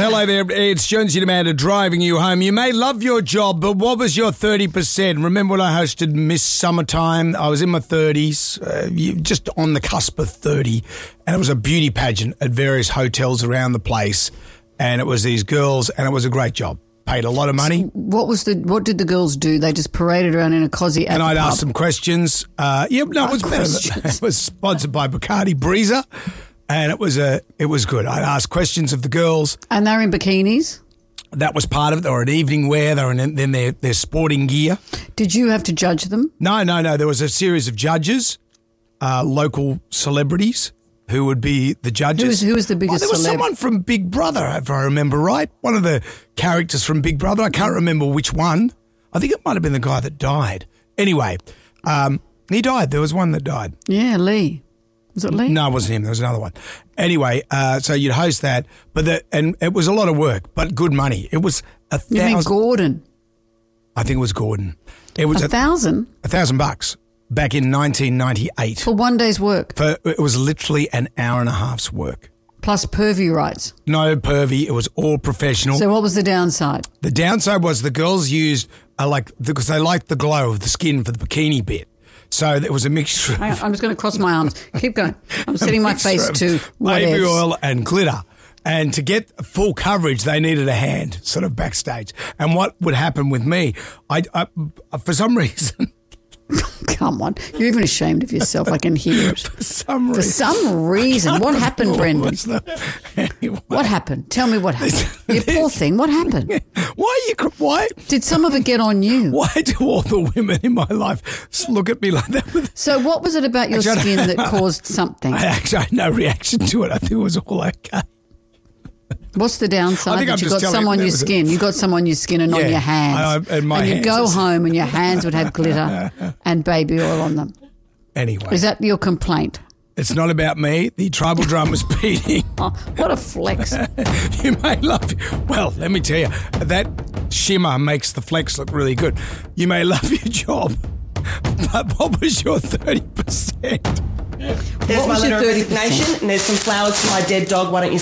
Hello there, it's Jonesy Amanda driving you home. You may love your job, but what was your 30%? Remember when I hosted Miss Summertime? I was in my 30s, just on the cusp of 30, and it was a beauty pageant at various hotels around the place, and it was these girls, and it was a great job. Paid a lot of money. So what did the girls do? They just paraded around in a cosy at and the I'd pub. ask them questions. It was better. It was sponsored by Bacardi Breezer. And it was good. I'd ask questions of the girls. And they're in bikinis? That was part of it. They were in evening wear. They were in their sporting gear. Did you have to judge them? No. There was a series of judges, local celebrities who would be the judges. Who was the biggest There was someone from Big Brother, if I remember right. One of the characters from Big Brother. I can't remember which one. I think it might have been the guy that died. Anyway, he died. There was one that died. Yeah, Lee. Was it Lee? No, it wasn't him. There was another one. Anyway, so you'd host that, and it was a lot of work, but good money. It was $1,000. You mean Gordon? I think it was Gordon. It was $1,000? $1,000 back in 1998 for one day's work. It was literally an hour and a half's work. Plus pervy rights. No pervy. It was all professional. So what was the downside? The downside was the girls used because they liked the glow of the skin for the bikini bit. So there was a mixture. Hang on, I'm just going to cross my arms. Keep going. I'm setting my face to baby whatevs. oil and glitter. And to get full coverage, they needed a hand sort of backstage. And what would happen with me, I for some reason... Come on. You're even ashamed of yourself. I can hear it. For some reason. What happened, Brendan? Anyway. What happened? Tell me what happened. You poor thing. What happened? Why? Did some of it get on you? Why do all the women in my life look at me like that? So what was it about your skin that caused something? I actually had no reaction to it. I think it was all okay. What's the downside? That you got some on your skin. You got some on your skin and on your hands. And you'd go home and your hands would have glitter and baby oil on them. Anyway. Is that your complaint? It's not about me. The tribal drum was beating. Oh, what a flex. You may love it. Well, let me tell you, that shimmer makes the flex look really good. You may love your job, but what was your 30%? There's my letter of resignation, and there's some flowers for my dead dog. Why don't you